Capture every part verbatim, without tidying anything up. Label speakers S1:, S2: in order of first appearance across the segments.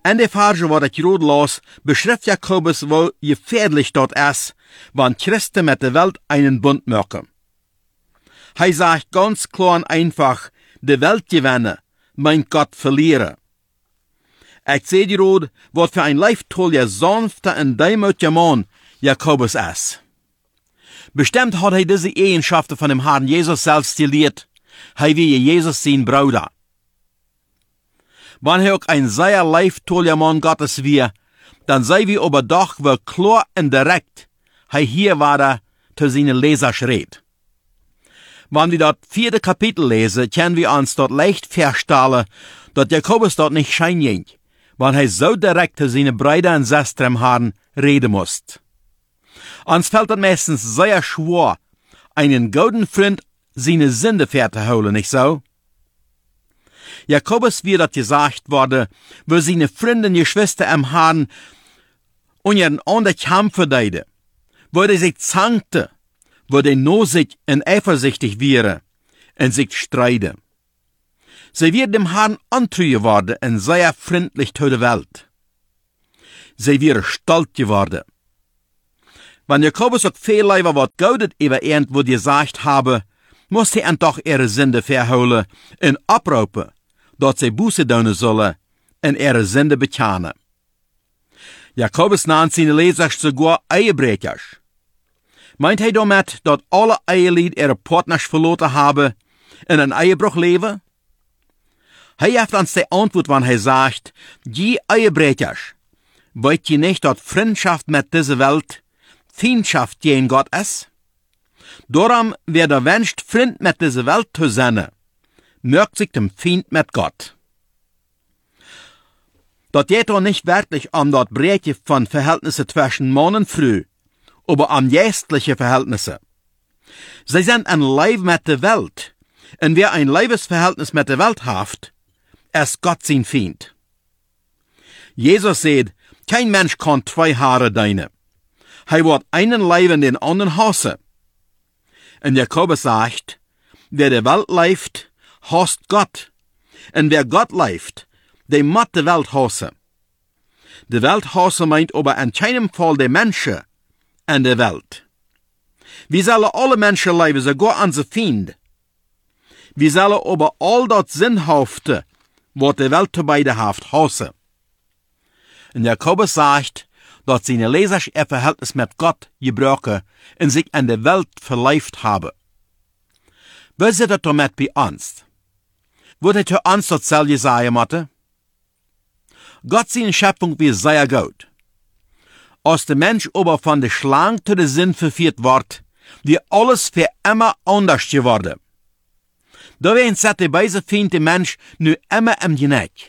S1: En de Farge wat ik rood las, beschrijft Jakobus wel gefährlich dort is, wann Christen met de Welt einen Bund machen. Hij sagt ganz klar und einfach, de Welt gewinnen, mein Gott verlieren. Ik seh die rood, wat für ein leiftolliger, sanfter und deimütiger Mann Jakobus is. Bestimmt hat hij diese Eigenschaften von dem Herrn Jesus selbst gelehrt. Hij wie Jesus sein Bruder. Wenn er auch ein sehr leiftolliger Mann Gottes wir, dann sei wir aber doch wel klar und direkt, hij hier war er zu seinen Leser schreit. Wenn wir dort vierte Kapitel lesen, können wir uns dort leicht feststellen, dass Jakobus dort nicht schein ging, wenn er so direkt zu seinen Brüdern und Schwestern im Herrn reden muss. Uns fällt es meistens sehr schwer, einen guten Freund seine Sünde fernzuholen, nicht so? Jakobus wird das gesagt worden, wo seine Freunde und Geschwister im Herrn und ihren anderen Kampf verdeiden, wo die sich zankte, wo die nosig und eifersüchtig wären und sich streiten. Sie wird dem Herrn antreu geworden und sehr freundlich zu der Welt. Sie wäre stolz geworden. Wenn Jakobus auch viel lieber wat Gaudet über irgendwo gesagt habe, muss er doch ihre Sünde verholen und abrufen, dass sie Buße tun sollen und ihre Sünde bekennen. Jakobus nannt seine Leser sogar Ehebrechers. Meint er damit, dass alle Ehelied ihre Partners verloren haben und ein Ehebruch leben? Er hat uns die Antwort, wenn er sagt, die Ehebrechers, wollt ihr nicht, dass Freundschaft mit dieser Welt Feindschaft gegen Gott ist? Darum, wer der wünscht, Freund mit dieser Welt zu sein, merkt sich dem Feind mit Gott. Das geht doch nicht wirklich um das Breche von Verhältnissen zwischen Mann und Frau, aber um geistliche Verhältnisse. Sie sind ein Leib mit der Welt, und wer ein Leibesverhältnis mit der Welt hat, ist Gott sein Feind. Jesus sagt, kein Mensch kann zwei Haare dienen. Er wird einen Leib in den anderen hassen. Und Jakobus sagt, wer der Welt leift, hasst Gott. Und wer Gott leift, der muss die Welt hassen. Die Welt hassen meint aber in keinem Fall die Menschen in der Welt. Wir sollen alle Menschen leben, sogar unsere Feinde. Wir sollen aber all das Sinnhafte, was die Welt dabei hat, hassen. Und Jakobus sagt, dass seine Leser ihr Verhältnis mit Gott gebrochen und sich an der Welt verleift haben. Was ist das damit bei uns? Würde für uns dasselbe sagen, Mathe? Gott seine Schöpfung wie sehr gut. Als der Mensch aber von der Schlange zu der Sinn verführt wird, wird alles für immer anders geworden. Da werden sich die beise Feinde Mensch nur immer im Genick.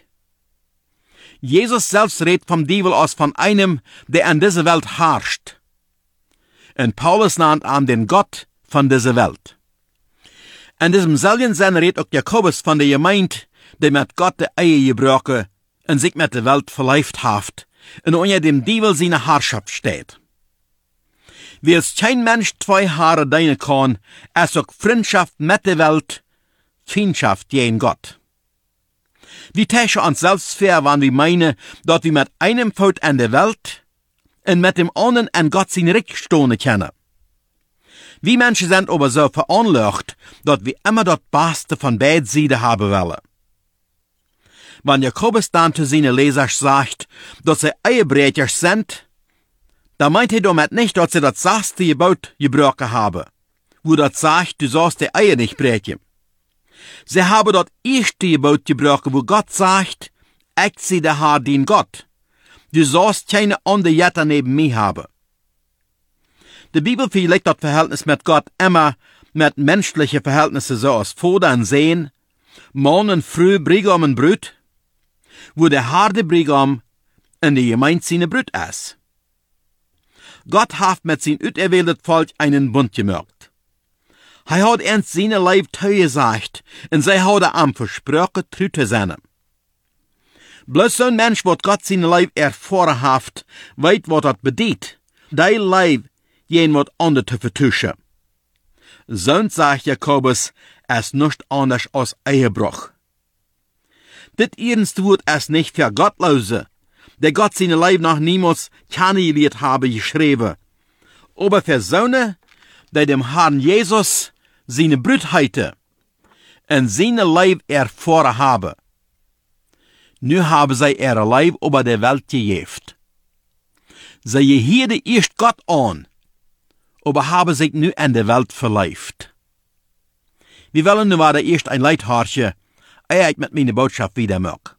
S1: Jesus selbst redet vom Teufel als von einem, der an dieser Welt herrscht. Und Paulus nannt ihn den Gott von dieser Welt. In diesem selben Sinne redet auch Jakobus von der Gemeinde, die mit Gott die Ehe gebrochen und sich mit der Welt verleift hat und unter dem Teufel seine Herrschaft steht. Wie es kein Mensch zwei Haare dienen kann, ist auch Freundschaft mit der Welt, Feindschaft gegen Gott. Wir täuschen uns selbst fair, wenn wir meinen, dass wir mit einem Fuß an der Welt und mit dem anderen an Gott sein Recht stehen können. Wir Menschen sind aber so veranlagt, dass wir immer das Beste von beiden Seiten haben wollen. Wenn Jakobus dann zu seinen Lesern sagt, dass sie Ehebrechers sind, dann meint er damit nicht, dass sie das sechste Gebot gebrochen haben, wo das sagt, du sollst die Ehe nicht brechen. Sie haben das erste Gebot gebrochen, wo Gott sagt, ich sei der Herr, dein Gott. Du sollst keine andere Götter neben mir haben. Die Bibel vergleicht das Verhältnis mit Gott immer mit menschlichen Verhältnissen so als Vater und Sohn, Mann und Frau, Brigam und Brut, wo der Herr der Brigam und die Gemeinde seine Brut ist. Gott hat mit seinem auserwählten Volk einen Bund gemacht. Er hat ernst seine Leib zugesagt und sie hat am versprochen, treu zu sein. Bloß so ein Mensch, wat Gott seine Leib erfahren hat, weiß, was das bedeutet, dein Leib jen wat ander zu vertuschen. Sonst, sagt Jakobus, ist nicht anders als Ehebruch. Dit erste Wort ist nicht für Gottlose, der Gott seine Leib noch niemals kennengelernt habe, geschrieben. Aber für Söhne, die dem Herrn Jesus seine Brut heite und seine Leib erfahren haben. Nu haben sie ihre Leib über der Welt gejeft. Sie hielten erst Gott an, aber haben sich nu an der Welt verleift. Wir wollen nu aber erst ein Leithaartje, ehe ich mit meiner Botschaft wieder mag.